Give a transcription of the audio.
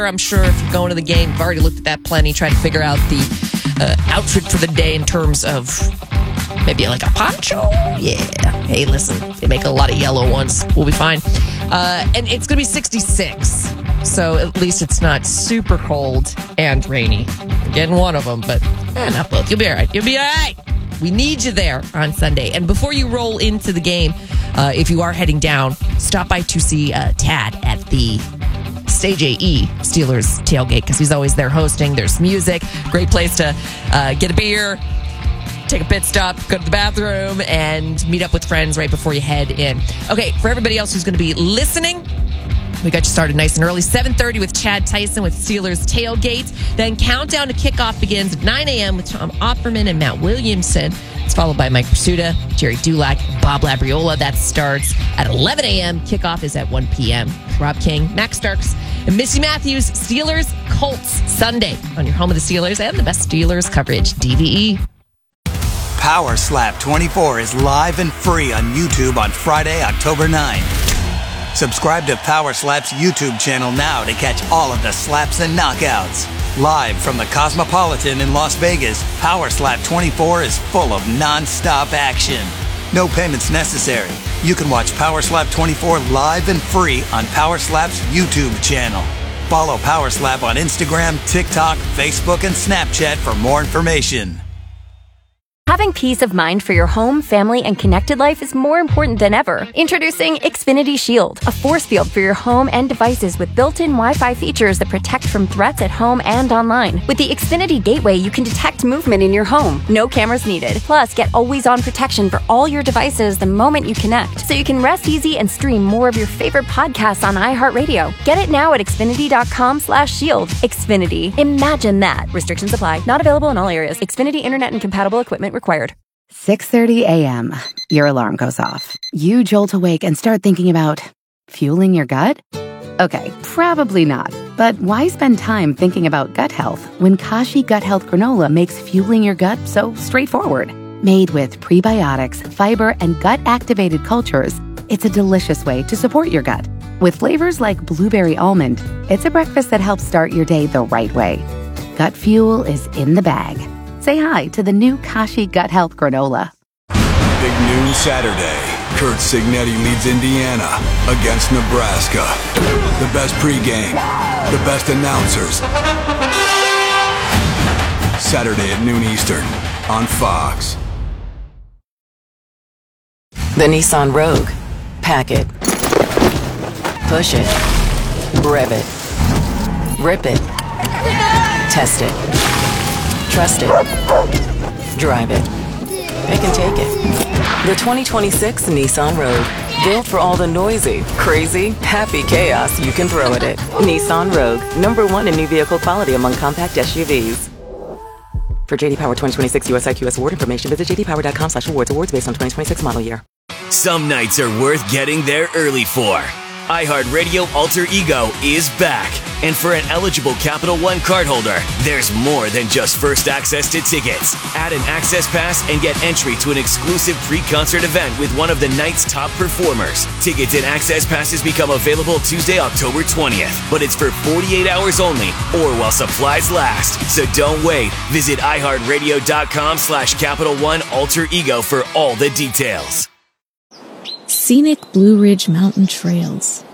I'm sure if you're going to the game, you've already looked at that plenty, trying to figure out the outfit for the day in terms of maybe like a poncho. Yeah. Hey, listen, they make a lot of yellow ones. We'll be fine. And it's going to be 66. So at least it's not super cold and rainy. You're getting one of them, but not both. You'll be all right. You'll be all right. We need you there on Sunday. And before you roll into the game, if you are heading down, stop by to see Tad at the Stage AE Steelers tailgate because he's always there hosting. There's music. Great place to get a beer, take a pit stop, go to the bathroom, and meet up with friends right before you head in. Okay, for everybody else who's going to be listening, we got you started nice and early. 7:30 with Chad Tyson with Steelers Tailgate. Then countdown to kickoff begins at 9 a.m. with Tom Opperman and Matt Williamson. It's followed by Mike Pursuta, Jerry Dulac, Bob Labriola. That starts at 11 a.m. Kickoff is at 1 p.m. Rob King, Max Starks, and Missy Matthews. Steelers Colts Sunday on your home of the Steelers and the best Steelers coverage, DVE. Power Slap 24 is live and free on YouTube on Friday, October 9th. Subscribe to Power Slap's YouTube channel now to catch all of the slaps and knockouts. Live from the Cosmopolitan in Las Vegas, Power Slap 24 is full of non-stop action. No payments necessary. You can watch Power Slap 24 live and free on Power Slap's YouTube channel. Follow Power Slap on Instagram, TikTok, Facebook, and Snapchat for more information. Having peace of mind for your home, family, and connected life is more important than ever. Introducing Xfinity Shield, a force field for your home and devices with built-in Wi-Fi features that protect from threats at home and online. With the Xfinity Gateway, you can detect movement in your home. No cameras needed. Plus, get always-on protection for all your devices the moment you connect, so you can rest easy and stream more of your favorite podcasts on iHeartRadio. Get it now at Xfinity.com/shield. Xfinity. Imagine that. Restrictions apply. Not available in all areas. Xfinity Internet and compatible equipment required. 6:30 a.m. Your alarm goes off. You jolt awake and start thinking about fueling your gut? Okay, probably not. But why spend time thinking about gut health when Kashi Gut Health Granola makes fueling your gut so straightforward? Made with prebiotics, fiber, and gut-activated cultures, it's a delicious way to support your gut. With flavors like blueberry almond, it's a breakfast that helps start your day the right way. Gut fuel is in the bag. Say hi to the new Kashi Gut Health Granola. Big noon Saturday. Kurt Signetti leads Indiana against Nebraska. The best pregame, the best announcers. Saturday at noon Eastern on Fox. The Nissan Rogue. Pack it. Push it. Rev it. Rip it. Test it. Trust it. Drive it. It can take it. The 2026 Nissan Rogue. Built for all the noisy, crazy, happy chaos you can throw at it. Nissan Rogue. #1 in new vehicle quality among compact SUVs. For JD Power 2026 US IQS award information, visit jdpower.com/awards. Awards based on 2026 model year. Some nights are worth getting there early for. iHeartRadio Alter Ego is back. And for an eligible Capital One cardholder, there's more than just first access to tickets. Add an access pass and get entry to an exclusive pre-concert event with one of the night's top performers. Tickets and access passes become available Tuesday, October 20th. But it's for 48 hours only or while supplies last. So don't wait. Visit iHeartRadio.com/Capital One Alter Ego for all the details. Scenic Blue Ridge Mountain Trails.